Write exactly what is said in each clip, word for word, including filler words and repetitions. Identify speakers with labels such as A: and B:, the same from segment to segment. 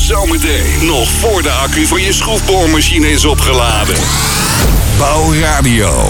A: Zometeen, nog voor de accu van je schroefboormachine is opgeladen. Bouwradio.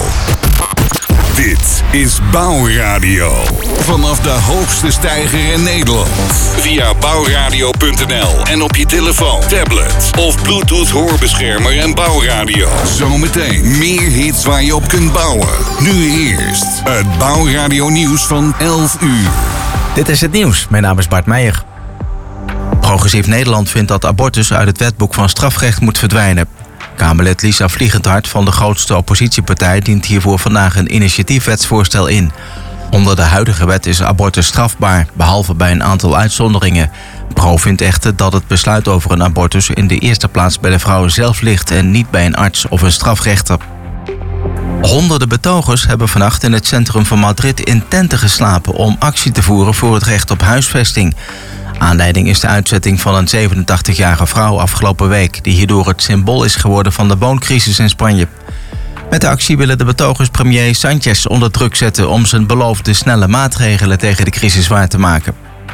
A: Dit is Bouwradio. Vanaf de hoogste steiger in Nederland. Via bouwradio punt n l en op je telefoon, tablet of Bluetooth hoorbeschermer en Bouwradio. Zometeen meer hits waar je op kunt bouwen. Nu eerst het Bouwradio nieuws van elf uur.
B: Dit is het nieuws. Mijn naam is Bart Meijer. Progressief Nederland vindt dat abortus uit het wetboek van strafrecht moet verdwijnen. Kamerlid Lisa Vliegendhart van de grootste oppositiepartij dient hiervoor vandaag een initiatiefwetsvoorstel in. Onder de huidige wet is abortus strafbaar, behalve bij een aantal uitzonderingen. Pro vindt echter dat het besluit over een abortus in de eerste plaats bij de vrouw zelf ligt en niet bij een arts of een strafrechter. Honderden betogers hebben vannacht in het centrum van Madrid in tenten geslapen om actie te voeren voor het recht op huisvesting. Aanleiding is de uitzetting van een zevenentachtigjarige vrouw afgelopen week, die hierdoor het symbool is geworden van de wooncrisis in Spanje. Met de actie willen de betogers premier Sánchez onder druk zetten om zijn beloofde snelle maatregelen tegen de crisis waar te maken.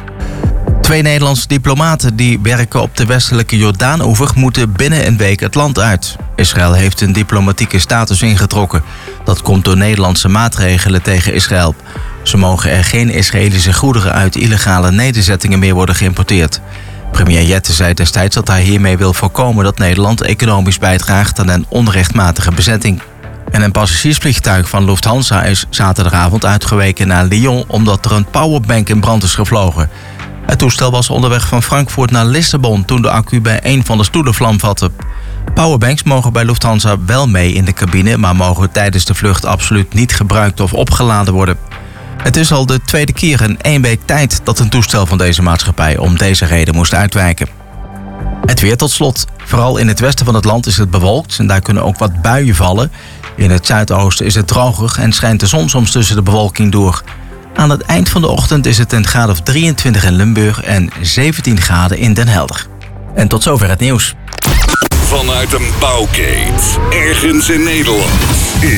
B: Twee Nederlandse diplomaten die werken op de westelijke Jordaanoever moeten binnen een week het land uit. Israël heeft een diplomatieke status ingetrokken. Dat komt door Nederlandse maatregelen tegen Israël. Zo mogen er geen Israëlische goederen uit illegale nederzettingen meer worden geïmporteerd. Premier Jette zei destijds dat hij hiermee wil voorkomen dat Nederland economisch bijdraagt aan een onrechtmatige bezetting. En een passagiersvliegtuig van Lufthansa is zaterdagavond uitgeweken naar Lyon omdat er een powerbank in brand is gevlogen. Het toestel was onderweg van Frankfurt naar Lissabon toen de accu bij een van de stoelen vlam vatte. Powerbanks mogen bij Lufthansa wel mee in de cabine, maar mogen tijdens de vlucht absoluut niet gebruikt of opgeladen worden. Het is al de tweede keer in één week tijd dat een toestel van deze maatschappij om deze reden moest uitwijken. Het weer tot slot. Vooral in het westen van het land is het bewolkt en daar kunnen ook wat buien vallen. In het zuidoosten is het droger en schijnt de zon soms tussen de bewolking door. Aan het eind van de ochtend is het een graad of drieëntwintig in Limburg en zeventien graden in Den Helder. En tot zover het nieuws.
A: Vanuit een bouwkeet, ergens in Nederland.